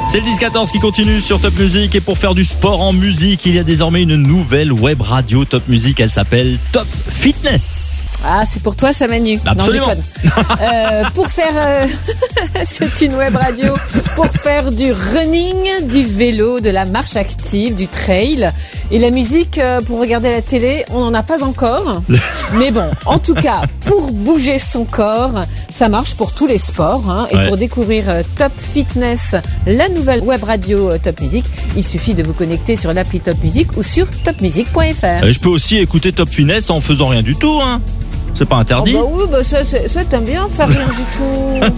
C'est le 10-14 qui continue sur Top Music. Et pour faire du sport en musique, il y a désormais une nouvelle web radio Top Music. Elle s'appelle Top Fitness. Ah, c'est pour toi ça, Manu. Absolument. Non, je déconne. Pour faire... c'est une web radio pour faire du running, du vélo, de la marche active, du trail. Et la musique, pour regarder la télé, on n'en a pas encore. Mais bon, en tout cas, pour bouger son corps, ça marche pour tous les sports. Hein. Et pour découvrir Top Fitness, la nouvelle web radio Top Music, il suffit de vous connecter sur l'appli Top Music ou sur topmusic.fr. Je peux aussi écouter Top Fitness en faisant rien du tout, hein. C'est pas interdit. Oh bah oui, bah ça t'aimes bien faire rien du tout.